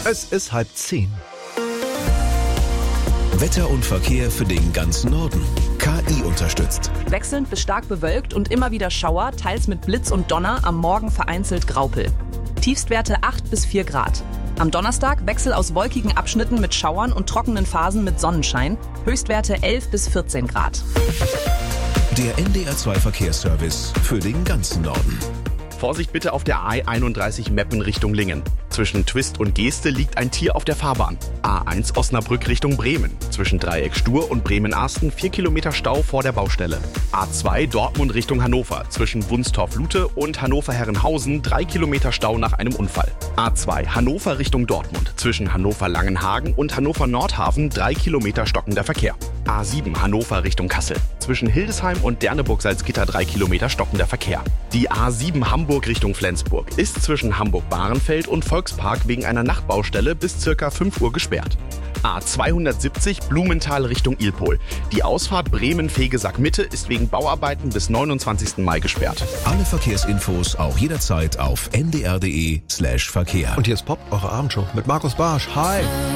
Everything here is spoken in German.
Es ist 9:30. Wetter und Verkehr für den ganzen Norden. KI unterstützt. Wechselnd bis stark bewölkt und immer wieder Schauer, teils mit Blitz und Donner, am Morgen vereinzelt Graupel. Tiefstwerte 8 bis 4 Grad. Am Donnerstag Wechsel aus wolkigen Abschnitten mit Schauern und trockenen Phasen mit Sonnenschein. Höchstwerte 11 bis 14 Grad. Der NDR2 Verkehrsservice für den ganzen Norden. Vorsicht bitte auf der A31 Meppen Richtung Lingen. Zwischen Twist und Geeste liegt ein Tier auf der Fahrbahn. A1 Osnabrück Richtung Bremen. Zwischen Dreieck Stur und Bremen-Arsten 4 Kilometer Stau vor der Baustelle. A2 Dortmund Richtung Hannover. Zwischen Wunstorf-Lute und Hannover-Herrenhausen 3 Kilometer Stau nach einem Unfall. A2 Hannover Richtung Dortmund. Zwischen Hannover-Langenhagen und Hannover-Nordhafen 3 Kilometer stockender Verkehr. A7 Hannover Richtung Kassel. Zwischen Hildesheim und Derneburg-Salzgitter 3 Kilometer stockender Verkehr. Die A7 Hamburg Richtung Flensburg ist zwischen Hamburg-Bahrenfeld und Volkspark wegen einer Nachtbaustelle bis ca. 5 Uhr gesperrt. A270 Blumenthal Richtung Ilpol. Die Ausfahrt Bremen-Fegesack-Mitte ist wegen Bauarbeiten bis 29. Mai gesperrt. Alle Verkehrsinfos auch jederzeit auf ndr.de/Verkehr. Und hier ist Pop, eure Abendshow mit Markus Barsch. Hi!